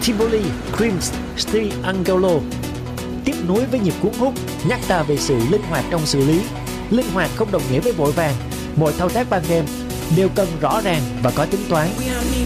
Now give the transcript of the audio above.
Tivoli, Grimm's Triangolo. Tiếp nối với nhịp cuốn hút, nhắc ta về sự linh hoạt trong xử lý. Linh hoạt không đồng nghĩa với vội vàng. Mọi thao tác ban đêm đều cần rõ ràng và có tính toán.